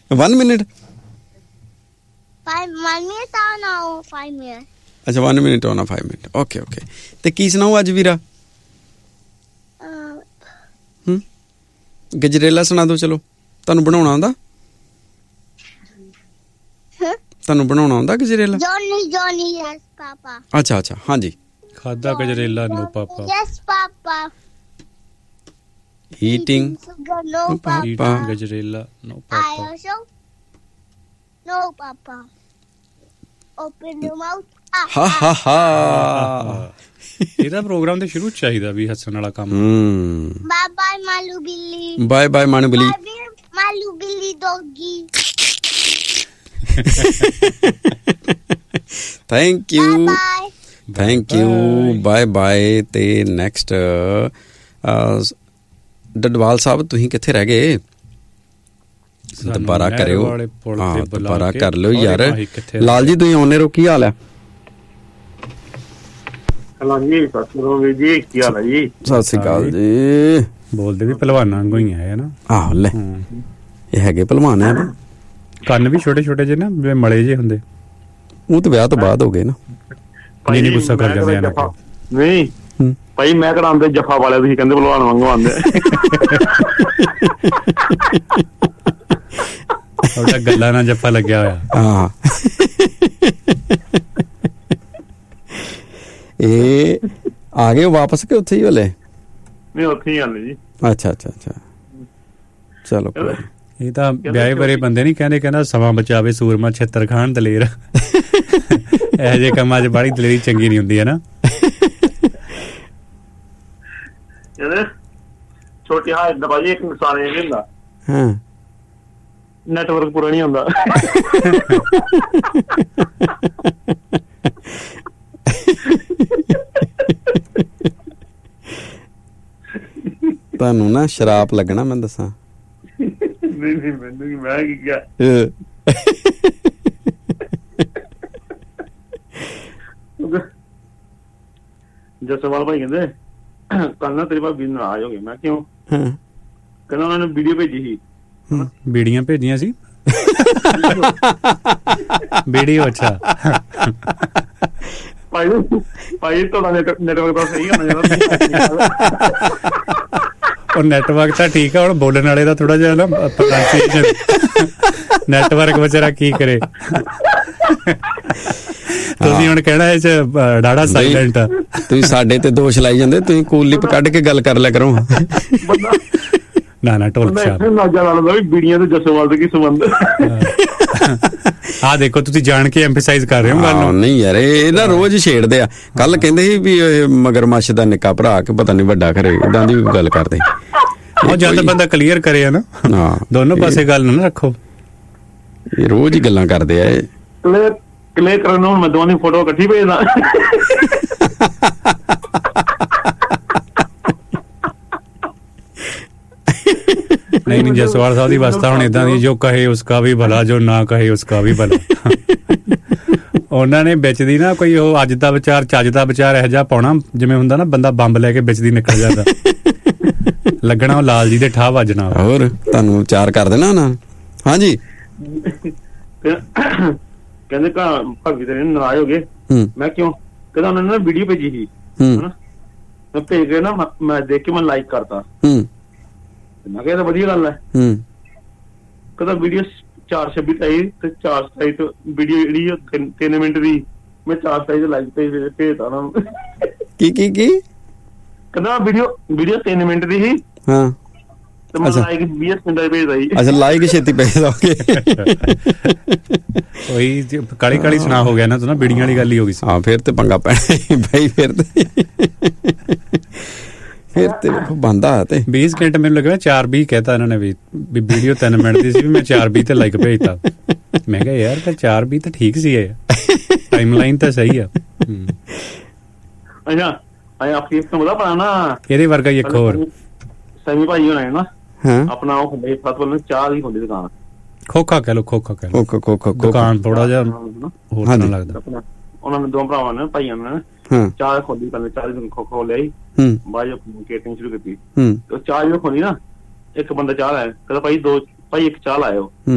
1 minute? 1 minute on or 5 minutes? ਅੱਛਾ 1 minute ਹੋਣਾ 5 minute. Okay okay. ਤੇ ਕੀ ਸੁਣਾਓ ਅੱਜ ਵੀਰਾ? ਗਜਰੇਲਾ ਸੁਣਾ ਦਿਓ ਚਲੋ। ਤੁਹਾਨੂੰ ਬਣਾਉਣਾ ਆਉਂਦਾ? ਤੁਹਾਨੂੰ ਬਣਾਉਣਾ ਆਉਂਦਾ ਗਜਰੇਲਾ? Johnny, yes, Papa. ਅੱਛਾ ਅੱਛਾ ਹਾਂਜੀ। ਖਾਦਾ ਗਜਰੇਲਾ ਨੋ ਪਾਪਾ। Yes, Papa. Eating sugar, no, Papa. Eating gajrela no I papa. also. No, Papa. Open your mouth. ਹਾ ਹਾ ਹਾ। ਇਹਦਾ ਪ੍ਰੋਗਰਾਮ ਤੇ ਸ਼ੁਰੂ ਚਾਹੀਦਾ ਵੀ ਹੱਸਣ ਵਾਲਾ ਕੰਮ। Bye bye, Malu Billy. Bye bye Manu Bali. Bye bye, Malu Billy doggy. Thank you Bye bye. Thank you bye bye. ਤੇ ਨੈਕਸਟ ਡਡਵਾਲ ਸਾਹਿਬ ਤੁਸੀਂ ਕਿੱਥੇ ਰਹਿ ਗਏ? ਦੁਬਾਰਾ ਕਰਿਓ। ਹਾਂ ਦੁਬਾਰਾ ਕਰ ਲਿਓ ਯਾਰ। ਲਾਲ ਜੀ ਤੁਸੀਂ ਆਉਣੇ ਰੋ, ਕੀ ਹਾਲ ਹੈ? ਹੈਲੋ ਜੀ, ਸਤਿ ਸ਼੍ਰੀ ਅਕਾਲ ਜੀ, ਕੀ ਹਾਲ ਹੈ ਜੀ? ਸਤਿ ਸ਼੍ਰੀ ਅਕਾਲ ਜੀ। ਬੋਲਦੇ ਵੀ ਪਹਿਲਵਾਨਾਂ ਵਾਂਗੂ ਹੀ ਆਏ ਨਾ। ਆਹੋ ਲੈ ਇਹ ਹੈਗੇ ਪਹਿਲਵਾਨ ਹੈ ਨਾ। ਕੰਨ ਵੀ ਛੋਟੇ ਛੋਟੇ ਜਿਹੇ ਨਾ ਜਿਵੇਂ ਮਲੇ ਜਿਹੇ ਹੁੰਦੇ। ਉਹ ਤਾਂ ਵਿਆਹ ਤੋਂ ਬਾਅਦ ਹੋ ਗਏ ਨਾ। ਨਹੀਂ ਗੁੱਸਾ ਕਰ ਜਾਂਦੇ ਆ ਨਾ। ਨਹੀਂ ਭਾਈ ਮੈਂ ਕਰਾਉਂਦੇ ਜੱਫਾ ਵਾਲੇ, ਤੁਸੀਂ ਕਹਿੰਦੇ ਪਹਿਲਵਾਨ ਵਾਂਗੂ ਆਉਂਦੇ। ਉਹਦਾ ਗੱਲਾਂ ਨਾਲ ਜੱਫਾ ਲੱਗਿਆ ਹੋਇਆ। ਹਾਂ ਇਹ ਆ ਗਏ ਵਾਪਸ ਕਿ ਉੱਥੇ ਹੀ ਹਲੇ? ਨਹੀਂ ਉੱਥੇ ਹੀ ਆਉਂਦੇ ਜੀ। ਅੱਛਾ ਅੱਛਾ ਅੱਛਾ ਚਲੋ ਕੋਈ। ਇਹ ਤਾਂ ਵਿਆਹੇ ਬਰੇ ਬੰਦੇ ਨਹੀਂ ਕਹਿੰਦੇ, ਕਹਿੰਦਾ ਸਮਾਂ ਬਚਾਵੇ ਸੂਰਮਾ ਛਿੱਤਰ ਖਾਣ ਦਲੇਰ। ਇਹੋ ਜਿਹੇ ਕੰਮਾਂ 'ਚ ਬੜੀ ਦਲੇਰੀ ਚੰਗੀ ਨਹੀਂ ਹੁੰਦੀ ਹੈ ਨਾ। ਛੋਟੀ ਹਾਂ ਭਾਜੀ ਇੱਕ ਨੁਕਸਾਨ ਇਹ ਹੁੰਦਾ, ਹਾਂ ਨੈਟਵਰਕ ਪੂਰਾ ਨਹੀਂ ਹੁੰਦਾ। ਤੁਹਾਨੂੰ ਨਾ ਸ਼ਰਾਪ ਲੱਗਣਾ ਮੈਂ ਦੱਸਾਂ। ਨਹੀਂ ਮੈਨੂੰ ਮੈਂ ਕੀ ਕਿਹਾ। ਜਸਵਾਲ ਭਾਈ ਕਹਿੰਦੇ ਕੱਲ ਨਾ ਤੇਰੇ ਭਾਬੀ ਨਾਰਾਜ਼ ਹੋ ਗਏ। ਮੈਂ ਕਿਉਂ? ਕਹਿੰਦਾ ਉਹਨਾਂ ਨੇ ਵੀਡੀਓ ਭੇਜੀ ਸੀ। ਬੀੜੀਆਂ ਭੇਜੀਆਂ ਸੀ? ਵੀਡੀਓ? ਅੱਛਾ ਭਾਈ ਤੁਹਾਡਾ ਨੈਟਵਰਕ ਤਾਂ ਸਹੀ ਹੋਣਾ। ਉਹ ਨੈਟਵਰਕ ਤਾਂ ਠੀਕ ਆ, ਹੁਣ ਬੋਲਣ ਵਾਲੇ ਦਾ ਥੋੜਾ ਜਿਹਾ ਨਾ ਨੈਟਵਰਕ ਵਿਚਾਰਾ ਕੀ ਕਰੇ। ਤੁਸੀਂ ਹੁਣ ਕਹਿਣਾ ਇਹ 'ਚ ਡਾੜਾ ਸਾਇਲੈਂਟ ਆ। ਤੁਸੀਂ ਸਾਡੇ ਤੇ ਦੋਸ਼ ਲਾਈ ਜਾਂਦੇ, ਤੁਸੀਂ ਕੂਲ ਲਿਪ ਕੱਢ ਕੇ ਗੱਲ ਕਰ ਲਿਆ ਕਰੋ। ਨਾ ਢੋਲਕ ਸਾਹਿਬ ਬੀੜੀਆਂ ਤੇ ਜਸਵਾਲ ਦੇ ਕੀ ਸੰਬੰਧ? ਆਹ ਦੇਖੋ ਤੁਸੀਂ ਜਾਣ ਕੇ ਐਮਫਸਾਈਜ਼ ਕਰ ਰਹੇ ਹੋ ਗੱਲ ਨੂੰ। ਨਹੀਂ ਯਾਰ ਇਹ ਨਾ ਰੋਜ਼ ਛੇੜਦੇ ਆ। ਕੱਲ ਕਹਿੰਦੇ ਸੀ ਵੀ ਮਗਰਮੱਛ ਦਾ ਨਿੱਕਾ ਭਰਾ ਕਿ ਪਤਾ ਨੀ ਵੱਡਾ ਘਰੇ, ਏਦਾਂ ਦੀ ਗੱਲ ਕਰਦੇ। ਉਹ ਜਦ ਬੰਦਾ ਕਲੀਅਰ ਕਰੇ ਆ ਨਾ, ਦੋਨੋਂ ਪਾਸੇ ਗੱਲ ਨਾ ਰੱਖੋ। ਇਹ ਰੋਜ਼ ਹੀ ਗੱਲਾਂ ਕਰਦੇ ਆ। ਕਲੀਅਰ ਕਰਨ ਨੂੰ ਮੈਂ ਦੋਵਾਂ ਦੀ ਫੋਟੋ ਇਕੱਠੀ ਭੇਜਦਾ। ਨਹੀਂ ਜਸਵਾਲ ਸਾਹਿਬ ਦੀ ਅਵਸਥਾ ਹੁਣ ਏਦਾਂ ਦੀ, ਜੋ ਕਹੇ ਉਸਕਾ ਵੀ ਭਲਾ, ਜੋ ਨਾ ਕਹੇ ਉਸਕਾ ਵੀ ਭਲਾ। ਉਹਨਾਂ ਨੇ ਵਿੱਚ ਦੀ ਨਾ ਕੋਈ ਉਹ ਅੱਜ ਦਾ ਵਿਚਾਰ, ਚੱਜ ਦਾ ਵਿਚਾਰ ਇਹੋ ਜਿਹਾ ਪਾਉਣਾ ਜਿਵੇਂ ਹੁੰਦਾ ਨਾ ਬੰਦਾ ਬੰਬ ਲੈ ਕੇ ਵਿੱਚ ਦੀ ਨਿਕਲ ਜਾਂਦਾ। ਲੱਗਣਾ ਉਹ ਲਾਲ ਜੀ ਦੇ ਠਾਹ ਵੱਜਣਾ। ਹੋਰ ਤੁਹਾਨੂੰ ਵਿਚਾਰ ਕਰ ਦੇਣਾ ਨਾ। ਹਾਂਜੀ ਕਹਿੰਦੇ ਭਾਬੀ ਤੇਰੇ ਨਾਰਾਜ਼ ਹੋ ਗਏ। ਮੈਂ ਕਿਉਂ? ਕਹਿੰਦਾ ਉਹਨਾਂ ਨੇ ਵੀਡੀਓ ਭੇਜੀ ਸੀ, ਮੈਂ ਭੇਜ ਕੇ ਨਾ ਮੈਂ ਦੇਖ ਕੇ ਮੈਂ ਲਾਈਕ ਕਰਤਾ। ਮੈਂ ਕਿਹਾ ਤਾਂ ਵਧੀਆ ਗੱਲ ਹੈ। ਕਹਿੰਦਾ ਵੀਡੀਓ 4:26 ਆਈ ਤੇ 4:27 ਤੋਂ ਵੀਡੀਓ ਜਿਹੜੀ 3 ਮਿੰਟ ਦੀ ਮੈਂ 4:27 ਤੇ ਲਾਈਕ ਭੇਜਤਾ ਉਹਨਾਂ ਨੂੰ। ਕੀ ਕਹਿੰਦਾ ਵੀਡੀਓ 3 ਮਿੰਟ ਦੀ ਸੀ। ਹਾਂ ਤੇ ਮੈਂ ਲਾਈਕ 20 ਮਿੰਟਾਂ ਭੇਜਦਾ ਜੀ। ਅੱਛਾ ਲਾਈਕ ਛੇਤੀ ਭੇਜਦਾ। ਉਹੀ ਕਾਲੀ ਕਾਲੀ ਸੁਣਾ ਹੋ ਗਿਆ ਨਾ ਤੂੰ ਨਾ, ਵੀਡੀਓ ਵਾਲੀ ਗੱਲ ਹੀ ਹੋ ਗਈ ਸੀ। ਹਾਂ ਫਿਰ ਤੇ ਪੰਗਾ ਪੈਣਾ ਭਾਈ। ਫਿਰ ਤੇ ਬੰਦਾ ਤੇ 20 ਘੰਟੇ ਮੈਨੂੰ ਲੱਗਿਆ 4:20 ਕਹਿਤਾ ਇਹਨਾਂ ਨੇ ਵੀ ਵੀਡੀਓ 3 ਮਿੰਟ ਦੀ ਸੀ, ਵੀ ਮੈਂ 4:20 ਤੇ ਲਾਈਕ ਭੇਜਤਾ। ਮੈਂ ਕਿਹਾ ਯਾਰ ਤਾਂ 4:20 ਤਾਂ ਠੀਕ ਸੀ, ਟਾਈਮ ਲਾਈਨ ਤਾਂ ਸਹੀ ਆ। ਅੱਛਾ ਆਪਣੀ ਪਤਾ ਪਤਾ ਨਾ ਇਹਦੇ ਵਰਗਾ ਹੀ ਇੱਕ ਹੋਰ ਸੈਮੀ ਭਾਈ ਹੋਣਾ ਨਾ, ਆਪਣਾ ਉਹ ਹੁੰਦੇ ਫਤਿਹਪੁਰ ਚਾਹ ਦੀ ਹੁੰਦੀ ਦੁਕਾਨ, ਖੋਖਾ ਕਹਿ ਲੋ, ਖੋਖਾ ਦੁਕਾਨ ਥੋੜਾ ਜਿਹਾ ਹੋਰ ਤਰ੍ਹਾਂ ਲੱਗਦਾ। ਉਹਨਾਂ ਨੇ 2 ਭਰਾਵਾਂ ਨੇ ਭਾਈਆਂ ਨੇ ਚਾਹ ਖੋਲੀ, ਪਹਿਲੇ ਚਾਹ ਦੀ ਖੋ ਲਿਆਈ, ਬਾਅਦ ਕੇਟਰਿੰਗ ਸ਼ੁਰੂ ਕੀਤੀ। ਚਾਹ ਜਦੋਂ ਖੋਲੀ ਨਾ, ਇੱਕ ਬੰਦਾ ਚਾਹ ਲਾਇਆ, ਕਹਿੰਦਾ ਭਾਈ ਇੱਕ ਚਾਹ ਲਾਇਓ।